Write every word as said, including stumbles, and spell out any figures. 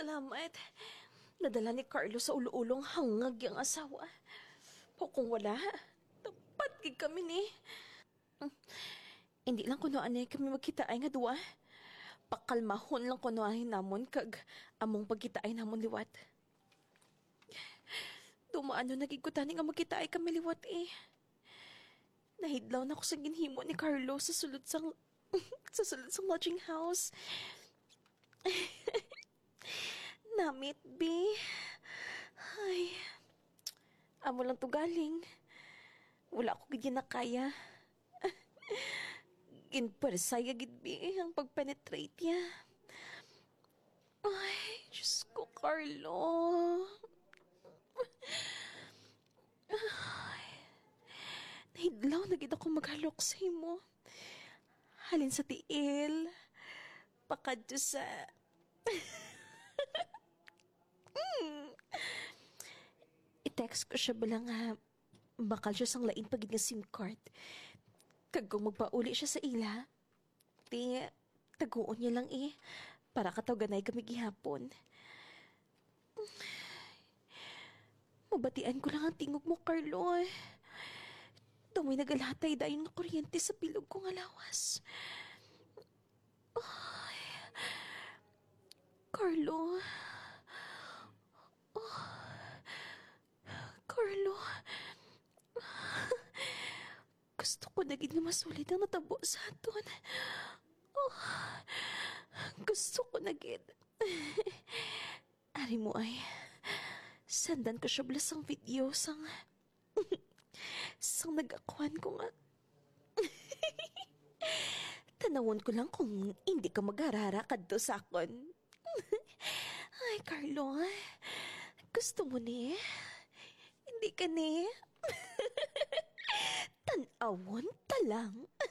Salamat. Nadala ni Carlo sa ulo-ulong hangag yung asawa. O kung wala, tapat gid kami ni. Hmm. Hindi lang kuno anay kami magkita ay nga duwa. Pakalmahon lang kuno ay namon kag among pagkita ay namon liwat. Dumaano nagigutan nga magkita ay kami liwat eh. Nahidlaw na ako sa ginhimo ni Carlo sa sulod sang sa sulod sang lodging house. Namit, B. Ay. Amo lang to galing. Wala ko gid na kaya. Ginpersaya gid, B, ang pagpenetrate niya. Ay, Diyos ko, Carlo. Ay. Nahidlaw na gid ako maghalok sa imo. Halin sa tiil. Pakadto sa... mm. I-text ko siya balang nga bakal siya sang lain pagid nga SIM card. Kag kung magpauli siya sa ila, di taguon niya lang eh, para katawaganay kami gihapon. Mabatian ko lang ang tingog mo, Carlo. Tumoy nagalatay dayon nga kuryente sa bilog ko nga lawas. Ay, Carlo. Oh, Carlo. Gusto ko na gid nga masulit ang natabo sa aton. Oh, gusto ko na gid. Ari mo ay, sandan ko siya blasang video sang... sang nag-akwan ko nga. Tanawon ko lang kung hindi ka mag-harara kadto sa akon. Ay, Carlo, gusto mo ni? Hindi ka ni? Tanawon ta lang.